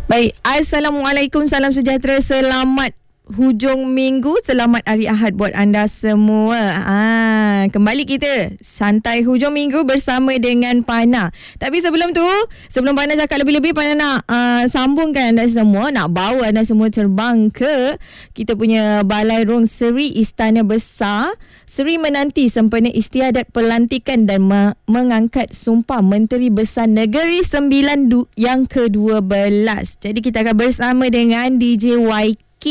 Baik, Assalamualaikum, salam sejahtera, selamat hujung minggu, selamat hari Ahad buat anda semua. Kembali kita santai hujung minggu bersama dengan Pana. Tapi sebelum Pana cakap lebih-lebih, Pana nak sambungkan anda semua, nak bawa anda semua terbang ke kita punya Balairong Seri Istana Besar. Seri menanti sempena istiadat pelantikan dan mengangkat Sumpah Menteri Besar Negeri Sembilan yang ke-12. Jadi kita akan bersama dengan DJ YK.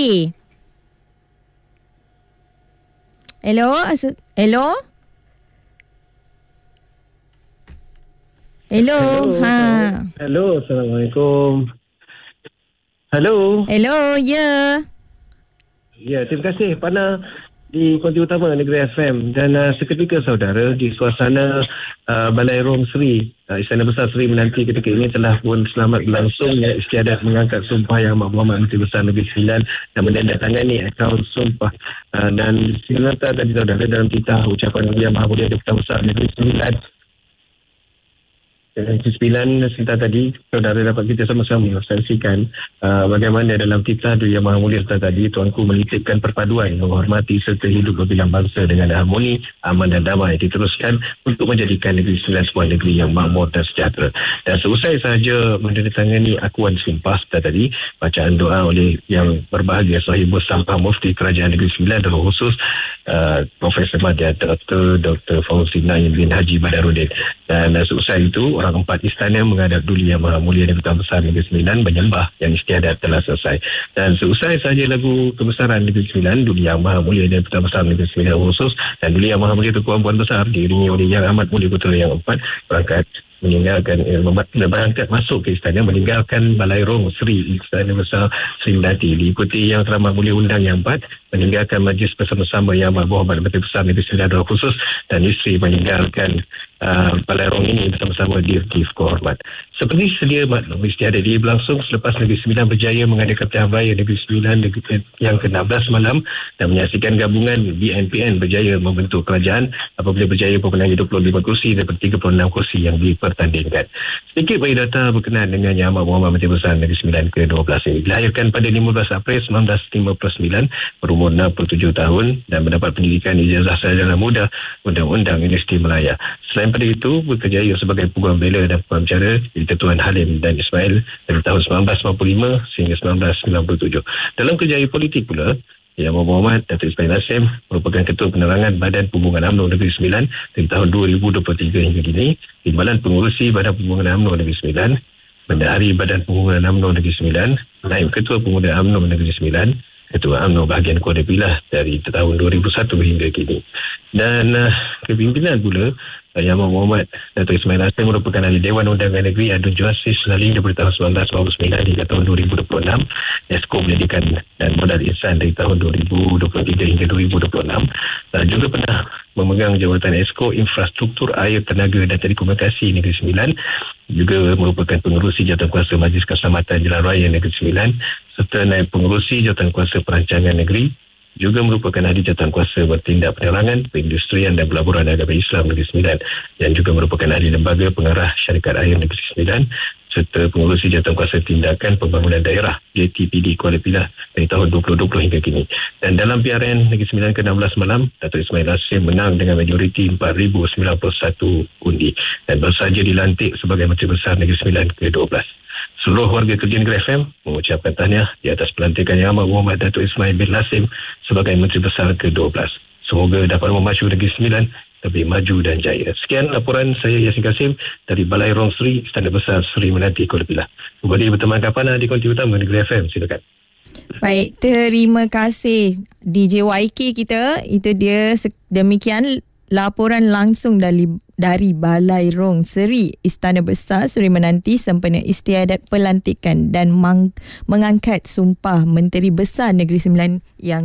Hello? Hello? Hello? Hello, Assalamualaikum. Hello? Hello, ya. Ya, terima kasih Pana di Konti Utama Negeri FM. Dan seketika saudara, di suasana Balairong Seri Istana Besar Seri menanti ketika ini telah pun selamat berlangsung istiadat mengangkat Sumpah Yang Amat Berhormat Menteri Besar Negeri Sembilan dan menandatangani akaun sumpah. Dan sebenarnya tadi saudara, dalam titah ucapan Yang Maha Mulia Deputi Besar Negeri Sembilan sebentar tadi, saudara dapat kita sama-sama saksikan bagaimana dalam titah Yang Maha Mulia tadi, Tuanku menitipkan perpaduan menghormati serta hidup berbilang bangsa dengan harmoni, aman dan damai diteruskan untuk menjadikan Negeri Sembilan sebuah negeri yang makmur dan sejahtera. Dan seusai sahaja menandatangani akuan sumpah tadi, bacaan doa oleh yang berbahagia Sahibul Sampah Mufti Kerajaan Negeri Sembilan Datuk Khusus Profesor Madya Dr. Fauzi Naim bin Haji Badarudin. Dan seusai itu, orang empat istana menghadap Duli Yang Maha Mulia dan Ketua Besar Negeri Sembilan menyembah yang istiadat telah selesai. Dan seusai sahaja lagu kebesaran Negeri Sembilan, Duli Yang Maha Mulia dan Ketua Besar Negeri Sembilan Khusus dan Duli Yang Maha Mulia Tuan Puan Besar diiringi oleh Yang Amat Mulia Putera yang empat berangkat masuk ke istana, meninggalkan Balairong Seri Istana Besar Seri Menanti, diikuti Yang Teramat Mulia Undang yang empat, meninggalkan majlis bersama-sama Yang Amat Berhormat Menteri Besar Negeri Sembilan Khusus dan isteri meninggalkan Balairong ini bersama-sama Dirtif Kehormat. Seperti sedia maklum, istiadat ini berlangsung selepas Negeri Sembilan berjaya mengadakan pilihan raya Negeri Sembilan yang ke-16 malam dan menyaksikan gabungan BNPN berjaya membentuk kerajaan apabila berjaya memenangi 25 kursi daripada 36 kursi yang dipertandingkan. Sedikit bagi data berkenaan dengan Yang Amat Berhormat Menteri Besar Negeri Sembilan ke-12 ini. Dilahirkan pada 15 April 1959, berumur 67 tahun dan mendapat pendidikan ijazah sarjana muda Undang-Undang Universiti Melaya. Selain pada itu, berkejaya sebagai peguam bela dan pembicara di Ketuan Halim dan Ismail dari tahun 1955 sehingga 1997. Dalam kerjaya politik pula, Yang Amat Berhormat Datuk Ismail Hasim merupakan Ketua Penerangan Badan Pembangunan UMNO Negeri Sembilan dari tahun 2023 hingga kini, Timbalan Pengurusi Badan Pembangunan UMNO Negeri Sembilan, Bendahari Badan Pembangunan UMNO Negeri Sembilan, Naib Ketua Pemuda UMNO Negeri Sembilan, Ketua UMNO bahagian Kuala Pilah dari tahun 2001 hingga kini. Dan kepimpinan pula Yang Amat Berhormat Datuk Ismail Hasim merupakan ahli Dewan Undangan Negeri Adun Justice Laling daripada tahun 1999 hingga tahun 2026, Esko Pendidikan dan Modal Insan dari tahun 2023 hingga 2026, dan juga pernah memegang jawatan Esko Infrastruktur Air Tenaga dan Telekomunikasi Negeri Sembilan, juga merupakan pengerusi Jawatankuasa Majlis Keselamatan Jalan Raya Negeri Sembilan serta naib pengerusi Jawatankuasa Perancangan Negeri, juga merupakan ahli Jawatankuasa Bertindak Penerangan, Perindustrian dan Pelaburan Agama Islam Negeri Sembilan yang juga merupakan ahli Lembaga Pengarah Syarikat Air Negeri Sembilan serta pengurusi Jawatankuasa Tindakan Pembangunan Daerah JTPD Kuala Pilah dari tahun 2020 hingga kini. Dan dalam PRN Negeri Sembilan ke-16 malam, Datuk Ismail Hasim menang dengan majoriti 4,091 undi dan baru saja dilantik sebagai Menteri Besar Negeri Sembilan ke-12. Seluruh warga kerja Negeri FM mengucapkan tahniah di atas pelantikan Yang Amat Berhormat Datuk Ismail bin Hasim sebagai Menteri Besar ke-12. Semoga dapat memacu Negeri Sembilan lebih maju dan jaya. Sekian laporan saya, Yasin Kasim, dari Balairong Seri Istana Besar Seri Menanti Kuala Pilah. Kembali berteman Kapana di Konti Utama Negeri FM. Silakan. Baik, terima kasih DJ YK kita. Itu dia, demikian laporan langsung dari Balairong Seri Istana Besar Seri Menanti sempena istiadat pelantikan dan mengangkat Sumpah Menteri Besar Negeri Sembilan yang